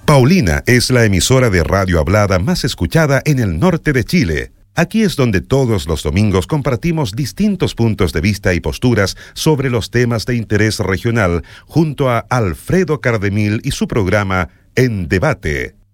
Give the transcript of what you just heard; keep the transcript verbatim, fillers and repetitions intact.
Paulina es la emisora de radio hablada más escuchada en el norte de Chile. Aquí es donde todos los domingos compartimos distintos puntos de vista y posturas sobre los temas de interés regional junto a Alfredo Cardemil y su programa En Debate.